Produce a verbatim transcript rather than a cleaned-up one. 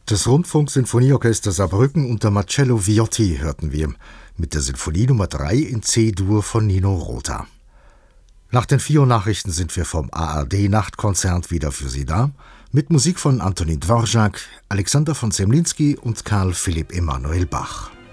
Das Rundfunk-Sinfonieorchester Saarbrücken unter Marcello Viotti hörten wir mit der Sinfonie Nummer drei in C-Dur von Nino Rota. Nach den vier Uhr Nachrichten sind wir vom A R D-Nachtkonzert wieder für Sie da, mit Musik von Antonin Dvorak, Alexander von Zemlinsky und Karl Philipp Emanuel Bach.